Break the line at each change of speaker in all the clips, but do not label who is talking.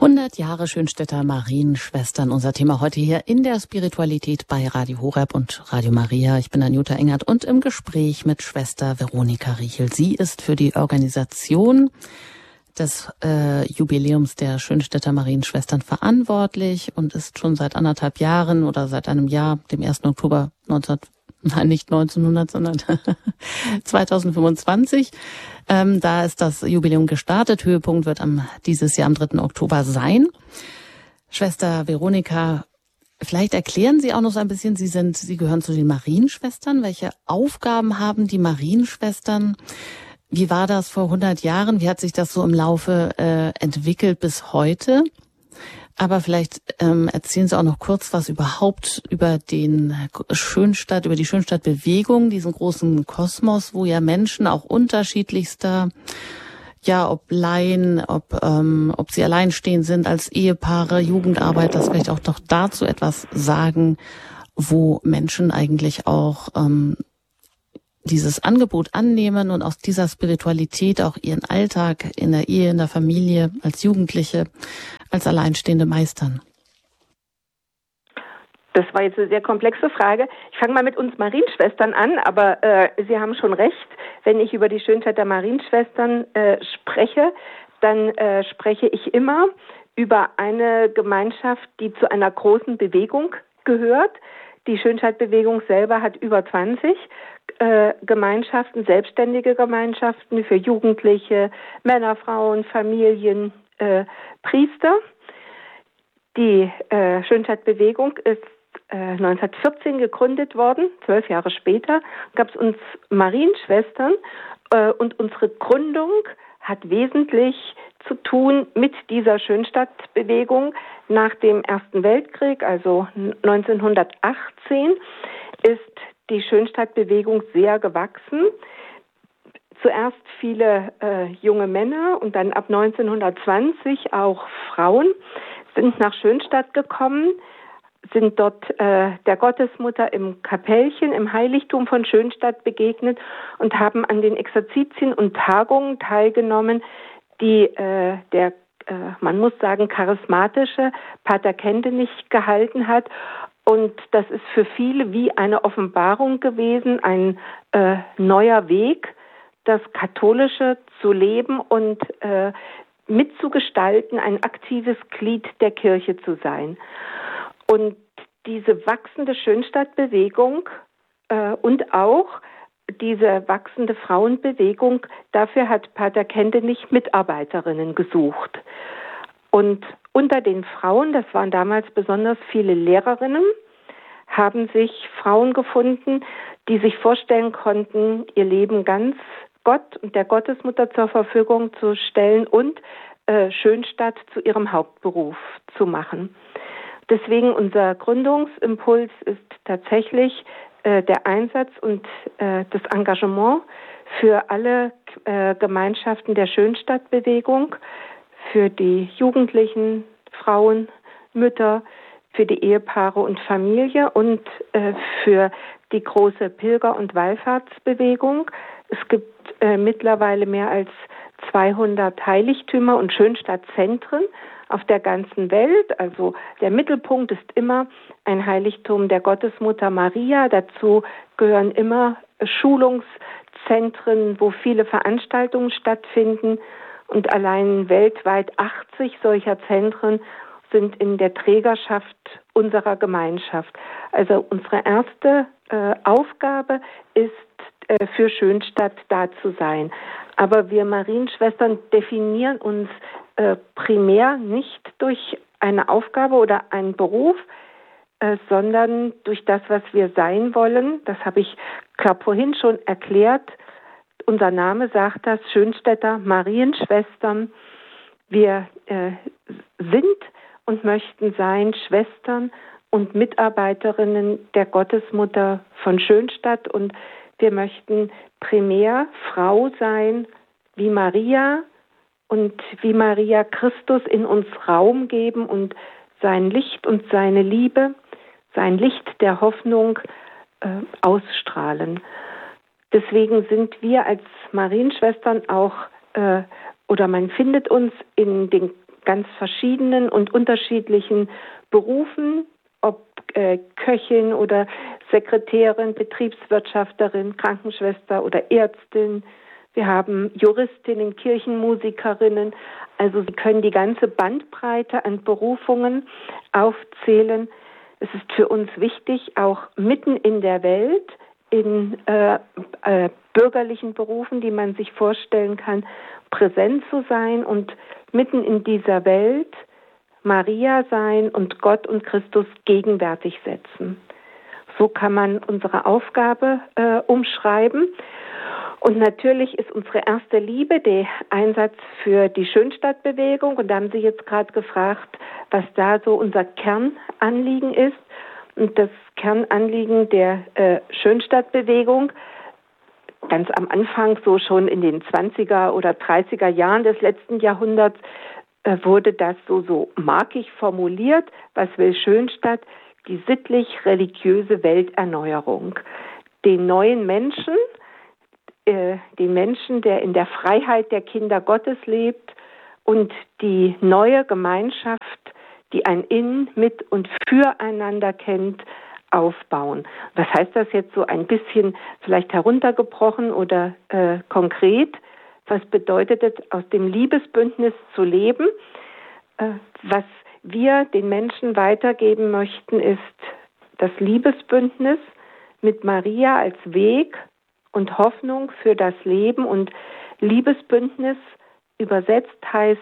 100 Jahre Schönstädter Marienschwestern, unser Thema heute hier in der Spiritualität bei Radio Horeb und Radio Maria. Ich bin Anjuta Engert und im Gespräch mit Schwester Veronika Riechel. Sie ist für die Organisation des Jubiläums der Schönstädter Marienschwestern verantwortlich und ist schon seit anderthalb Jahren oder seit einem Jahr, dem 1. Oktober 2025. Da ist das Jubiläum gestartet. Höhepunkt wird dieses Jahr am 3. Oktober sein. Schwester Veronika, vielleicht erklären Sie auch noch so ein bisschen, Sie gehören zu den Marienschwestern. Welche Aufgaben haben die Marienschwestern? Wie war das vor 100 Jahren? Wie hat sich das so im Laufe entwickelt bis heute? Aber vielleicht erzählen Sie auch noch kurz was überhaupt über die Schönstadt-Bewegung, diesen großen Kosmos, wo ja Menschen auch unterschiedlichster, ob Laien, ob sie alleinstehend sind als Ehepaare, Jugendarbeit, dass vielleicht auch noch dazu etwas sagen, wo Menschen eigentlich auch dieses Angebot annehmen und aus dieser Spiritualität auch ihren Alltag in der Ehe, in der Familie, als Jugendliche, als Alleinstehende meistern?
Das war jetzt eine sehr komplexe Frage. Ich fange mal mit uns Marienschwestern an, aber Sie haben schon recht. Wenn ich über die Schönstädter Marienschwestern spreche, dann spreche ich immer über eine Gemeinschaft, die zu einer großen Bewegung gehört. Die Schönstadt-Bewegung selber hat über 20 Gemeinschaften, selbstständige Gemeinschaften für Jugendliche, Männer, Frauen, Familien, Priester. Die Schönstadt-Bewegung ist 1914 gegründet worden. 12 Jahre später gab es uns Marienschwestern und unsere Gründung hat wesentlich zu tun mit dieser Schönstadt-Bewegung. Nach dem Ersten Weltkrieg, also 1918, ist die Schönstadt-Bewegung sehr gewachsen. Zuerst viele junge Männer und dann ab 1920 auch Frauen sind nach Schönstadt gekommen, sind dort der Gottesmutter im Kapellchen, im Heiligtum von Schönstadt begegnet und haben an den Exerzitien und Tagungen teilgenommen, die man muss sagen, charismatische Pater Kendenich gehalten hat. Und das ist für viele wie eine Offenbarung gewesen, ein neuer Weg, das Katholische zu leben und mitzugestalten, ein aktives Glied der Kirche zu sein. Und diese wachsende Schönstadtbewegung und auch diese wachsende Frauenbewegung, dafür hat Pater Kendenich Mitarbeiterinnen gesucht. Und unter den Frauen, das waren damals besonders viele Lehrerinnen, haben sich Frauen gefunden, die sich vorstellen konnten, ihr Leben ganz Gott und der Gottesmutter zur Verfügung zu stellen und Schönstadt zu ihrem Hauptberuf zu machen. Deswegen unser Gründungsimpuls ist tatsächlich der Einsatz und das Engagement für alle Gemeinschaften der Schönstadtbewegung, für die Jugendlichen, Frauen, Mütter, für die Ehepaare und Familie und für die große Pilger- und Wallfahrtsbewegung. Es gibt mittlerweile mehr als 200 Heiligtümer und Schönstadtzentren auf der ganzen Welt. Also der Mittelpunkt ist immer ein Heiligtum der Gottesmutter Maria. Dazu gehören immer Schulungszentren, wo viele Veranstaltungen stattfinden. Und allein weltweit 80 solcher Zentren sind in der Trägerschaft unserer Gemeinschaft. Also unsere erste Aufgabe ist, für Schönstadt da zu sein. Aber wir Marienschwestern definieren uns primär nicht durch eine Aufgabe oder einen Beruf, sondern durch das, was wir sein wollen. Das habe ich, glaube vorhin schon erklärt. Unser Name sagt das, Schönstädter Marienschwestern. Wir sind und möchten sein Schwestern und Mitarbeiterinnen der Gottesmutter von Schönstadt und wir möchten primär Frau sein wie Maria und wie Maria Christus in uns Raum geben und sein Licht und seine Liebe, sein Licht der Hoffnung ausstrahlen. Deswegen sind wir als Marienschwestern auch, oder man findet uns in den ganz verschiedenen und unterschiedlichen Berufen, ob Köchin oder Sekretärin, Betriebswirtschafterin, Krankenschwester oder Ärztin. Wir haben Juristinnen, Kirchenmusikerinnen. Also Sie können die ganze Bandbreite an Berufungen aufzählen. Es ist für uns wichtig, auch mitten in der Welt, in bürgerlichen Berufen, die man sich vorstellen kann, präsent zu sein und mitten in dieser Welt Maria sein und Gott und Christus gegenwärtig setzen. So kann man unsere Aufgabe umschreiben. Und natürlich ist unsere erste Liebe der Einsatz für die Schönstadtbewegung. Und da haben Sie jetzt gerade gefragt, was da so unser Kernanliegen ist. Und das Kernanliegen der Schönstadtbewegung, ganz am Anfang, so schon in den 20er oder 30er Jahren des letzten Jahrhunderts, wurde das so markig formuliert. Was will Schönstadt? Die sittlich-religiöse Welterneuerung. Den neuen Menschen, den Menschen, der in der Freiheit der Kinder Gottes lebt, und die neue Gemeinschaft, die ein In, mit und füreinander kennt, aufbauen. Was heißt das jetzt so ein bisschen vielleicht heruntergebrochen oder konkret? Was bedeutet es, aus dem Liebesbündnis zu leben? Was wir den Menschen weitergeben möchten, ist das Liebesbündnis mit Maria als Weg und Hoffnung für das Leben. Und Liebesbündnis übersetzt heißt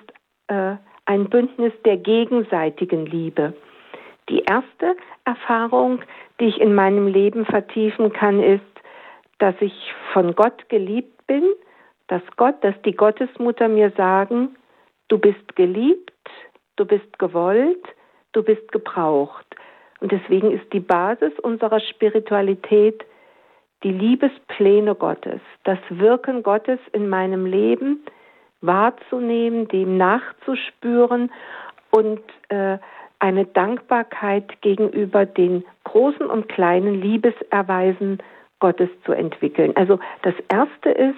ein Bündnis der gegenseitigen Liebe. Die erste Erfahrung, die ich in meinem Leben vertiefen kann, ist, dass ich von Gott geliebt bin, dass die Gottesmutter mir sagen, du bist geliebt, du bist gewollt, du bist gebraucht. Und deswegen ist die Basis unserer Spiritualität die Liebespläne Gottes, das Wirken Gottes in meinem Leben wahrzunehmen, dem nachzuspüren und eine Dankbarkeit gegenüber den großen und kleinen Liebeserweisen Gottes zu entwickeln. Also das Erste ist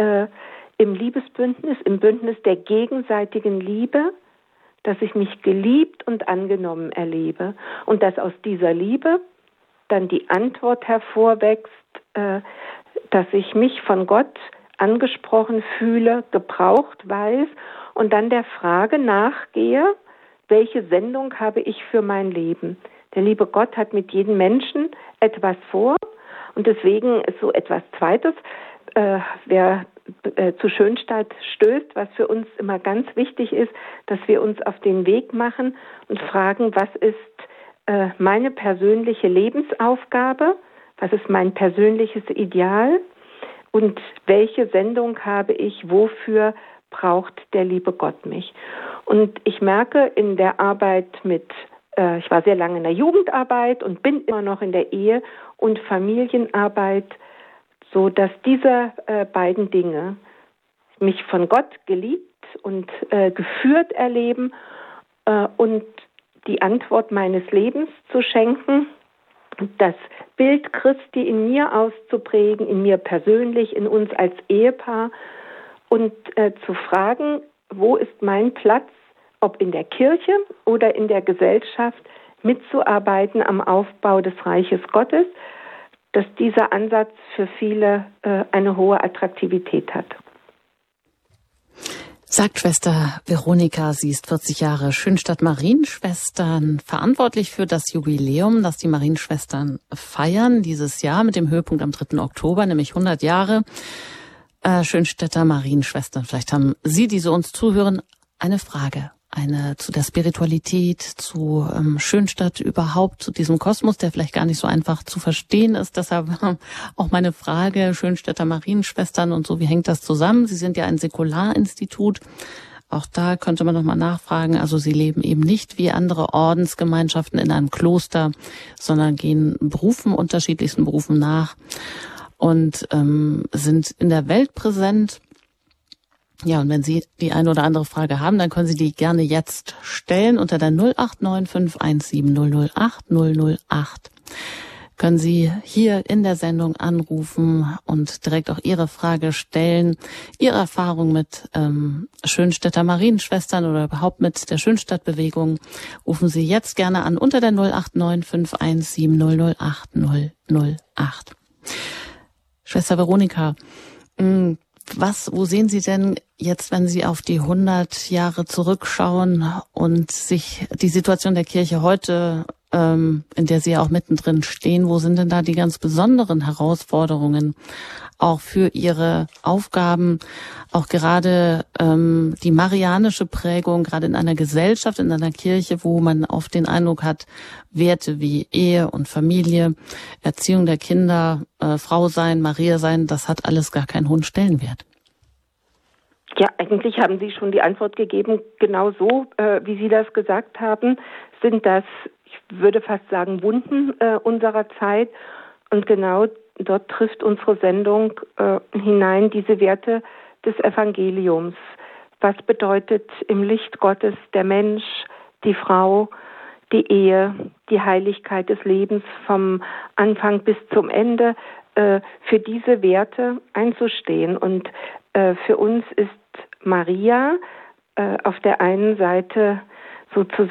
im Liebesbündnis, im Bündnis der gegenseitigen Liebe, dass ich mich geliebt und angenommen erlebe und dass aus dieser Liebe dann die Antwort hervorwächst, dass ich mich von Gott angesprochen fühle, gebraucht weiß und dann der Frage nachgehe, welche Sendung habe ich für mein Leben? Der liebe Gott hat mit jedem Menschen etwas vor und deswegen ist so etwas Zweites, wer zu Schönstadt stößt, was für uns immer ganz wichtig ist, dass wir uns auf den Weg machen und fragen, was ist meine persönliche Lebensaufgabe, was ist mein persönliches Ideal und welche Sendung habe ich, wofür braucht der liebe Gott mich? Und ich merke in der Arbeit ich war sehr lange in der Jugendarbeit und bin immer noch in der Ehe- und Familienarbeit, so dass diese beiden Dinge, mich von Gott geliebt und geführt erleben und die Antwort meines Lebens zu schenken, das Bild Christi in mir auszuprägen, in mir persönlich, in uns als Ehepaar und zu fragen, wo ist mein Platz, ob in der Kirche oder in der Gesellschaft, mitzuarbeiten am Aufbau des Reiches Gottes, dass dieser Ansatz für viele eine hohe Attraktivität hat.
Sagt Schwester Veronika, sie ist 40 Jahre Schönstadt Marienschwestern, verantwortlich für das Jubiläum, das die Marienschwestern feiern dieses Jahr mit dem Höhepunkt am 3. Oktober, nämlich 100 Jahre Schönstädter Marienschwestern. Vielleicht haben Sie, die so uns zuhören, eine Frage. Eine zu der Spiritualität, zu Schönstadt überhaupt, zu diesem Kosmos, der vielleicht gar nicht so einfach zu verstehen ist. Deshalb auch meine Frage, Schönstädter Marienschwestern und so, wie hängt das zusammen? Sie sind ja ein Säkularinstitut. Auch da könnte man nochmal nachfragen. Also Sie leben eben nicht wie andere Ordensgemeinschaften in einem Kloster, sondern gehen unterschiedlichsten Berufen nach und sind in der Welt präsent. Ja, und wenn Sie die eine oder andere Frage haben, dann können Sie die gerne jetzt stellen unter der 089 517 008 008. können Sie hier in der Sendung anrufen und direkt auch Ihre Frage stellen. Ihre Erfahrung mit Schönstädter Marienschwestern oder überhaupt mit der Schönstadtbewegung rufen Sie jetzt gerne an unter der 089 517 008 008. Schwester Veronika, wo sehen Sie denn jetzt, wenn Sie auf die 100 Jahre zurückschauen und sich die Situation der Kirche heute, in der Sie ja auch mittendrin stehen, wo sind denn da die ganz besonderen Herausforderungen auch für Ihre Aufgaben, auch gerade die marianische Prägung, gerade in einer Gesellschaft, in einer Kirche, wo man oft den Eindruck hat, Werte wie Ehe und Familie, Erziehung der Kinder, Frau sein, Maria sein, das hat alles gar keinen hohen Stellenwert.
Ja, eigentlich haben Sie schon die Antwort gegeben. Genau so, wie Sie das gesagt haben, sind das, ich würde fast sagen, Wunden unserer Zeit. Und genau dort trifft unsere Sendung hinein diese Werte des Evangeliums. Was bedeutet im Licht Gottes der Mensch, die Frau, die Ehe, die Heiligkeit des Lebens vom Anfang bis zum Ende, für diese Werte einzustehen. Und für uns ist Maria auf der einen Seite sozusagen